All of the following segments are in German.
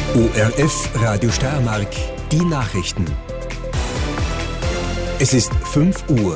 ORF Radio Steiermark, die Nachrichten. Es ist 5 Uhr.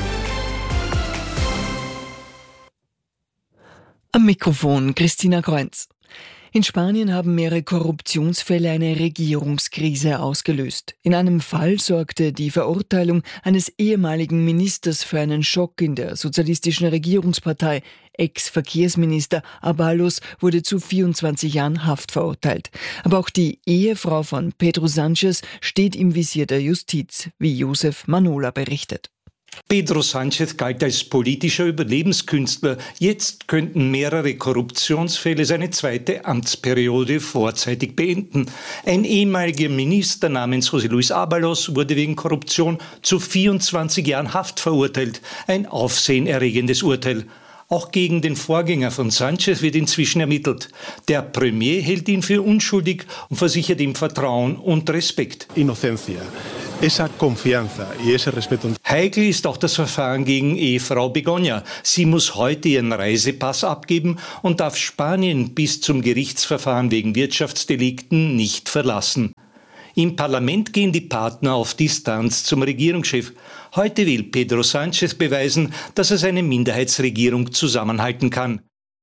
Am Mikrofon Christina Kreunz. In Spanien haben mehrere Korruptionsfälle eine Regierungskrise ausgelöst. In einem Fall sorgte die Verurteilung eines ehemaligen Ministers für einen Schock in der sozialistischen Regierungspartei. Ex-Verkehrsminister Ábalos wurde zu 24 Jahren Haft verurteilt. Aber auch die Ehefrau von Pedro Sánchez steht im Visier der Justiz, wie Josef Manola berichtet. Pedro Sánchez galt als politischer Überlebenskünstler. Jetzt könnten mehrere Korruptionsfälle seine zweite Amtsperiode vorzeitig beenden. Ein ehemaliger Minister namens José Luis Ábalos wurde wegen Korruption zu 24 Jahren Haft verurteilt. Ein aufsehenerregendes Urteil. Auch gegen den Vorgänger von Sánchez wird inzwischen ermittelt. Der Premier hält ihn für unschuldig und versichert ihm Vertrauen und Respekt. Inocencia. Esa confianza y ese respeto. Heikel ist auch das Verfahren gegen Ehefrau Begoña. Sie muss heute ihren Reisepass abgeben und darf Spanien bis zum Gerichtsverfahren wegen Wirtschaftsdelikten nicht verlassen. Im Parlament gehen die Partner auf Distanz zum Regierungschef. Heute will Pedro Sánchez beweisen, dass er seine Minderheitsregierung zusammenhalten kann.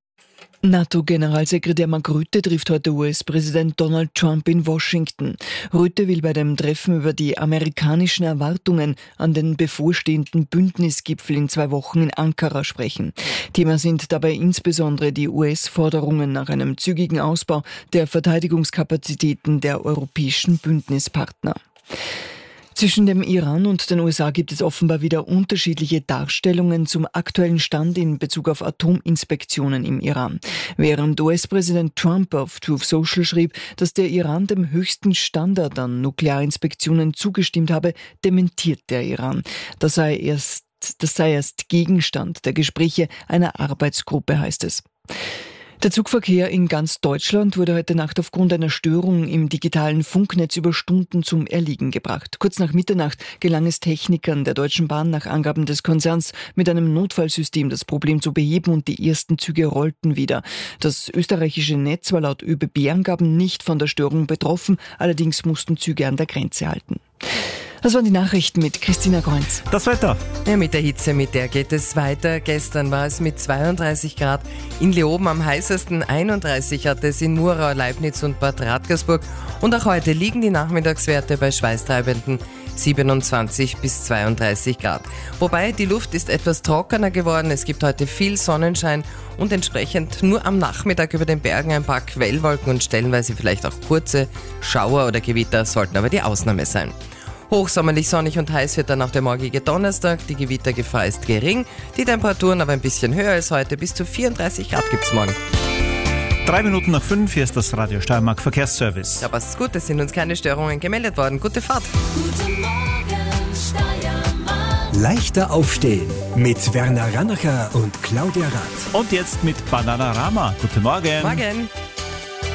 NATO-Generalsekretär Mark Rutte trifft heute US-Präsident Donald Trump in Washington. Rutte will bei dem Treffen über die amerikanischen Erwartungen an den bevorstehenden Bündnisgipfel in 2 Wochen in Ankara sprechen. Thema sind dabei insbesondere die US-Forderungen nach einem zügigen Ausbau der Verteidigungskapazitäten der europäischen Bündnispartner. Zwischen dem Iran und den USA gibt es offenbar wieder unterschiedliche Darstellungen zum aktuellen Stand in Bezug auf Atominspektionen im Iran. Während US-Präsident Trump auf Truth Social schrieb, dass der Iran dem höchsten Standard an Nuklearinspektionen zugestimmt habe, dementiert der Iran. Das sei erst Gegenstand der Gespräche einer Arbeitsgruppe, heißt es. Der Zugverkehr in ganz Deutschland wurde heute Nacht aufgrund einer Störung im digitalen Funknetz über Stunden zum Erliegen gebracht. Kurz nach Mitternacht gelang es Technikern der Deutschen Bahn nach Angaben des Konzerns mit einem Notfallsystem das Problem zu beheben und die ersten Züge rollten wieder. Das österreichische Netz war laut ÖBB-Angaben nicht von der Störung betroffen, allerdings mussten Züge an der Grenze halten. Das waren die Nachrichten mit Christina Kreunz. Das Wetter. Ja, mit der Hitze, mit der geht es weiter. Gestern war es mit 32 Grad in Leoben am heißesten. 31 hatte es in Murau, Leibniz und Bad Radkersburg. Und auch heute liegen die Nachmittagswerte bei schweißtreibenden 27 bis 32 Grad. Wobei die Luft ist etwas trockener geworden. Es gibt heute viel Sonnenschein und entsprechend nur am Nachmittag über den Bergen ein paar Quellwolken und stellenweise vielleicht auch kurze Schauer oder Gewitter sollten aber die Ausnahme sein. Hochsommerlich sonnig und heiß wird dann auch der morgige Donnerstag. Die Gewittergefahr ist gering, die Temperaturen aber ein bisschen höher als heute. Bis zu 34 Grad gibt's morgen. 3 Minuten nach 5, hier ist das Radio Steiermark Verkehrsservice. Ja, passt gut, es sind uns keine Störungen gemeldet worden. Gute Fahrt. Guten Morgen, Steiermark. Leichter aufstehen mit Werner Rannacher und Claudia Rath. Und jetzt mit Bananarama. Guten Morgen. Morgen.